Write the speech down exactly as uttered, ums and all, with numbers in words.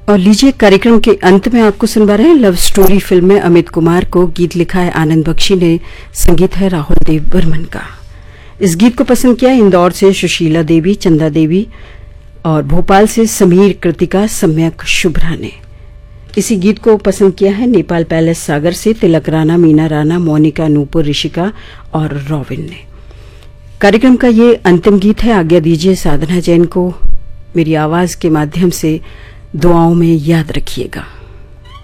और लीजिए कार्यक्रम के अंत में आपको सुनवा रहे हैं लव स्टोरी फिल्म में अमित कुमार को गीत लिखा है आनंद बख्शी ने, संगीत है राहुल देव बर्मन का। इस गीत को पसंद किया इंदौर से सुशीला देवी, चंदा देवी और भोपाल से समीर, कृतिका, सम्यक, शुभ्रा ने। इसी गीत को पसंद किया है नेपाल पैलेस सागर से तिलक राणा, मीना राणा, मोनिका, नूपुर, ऋषिका और रॉबिन ने। कार्यक्रम का ये अंतिम गीत है। आज्ञा दीजिए साधना जैन को मेरी आवाज के माध्यम से दुआओं में याद रखिएगा।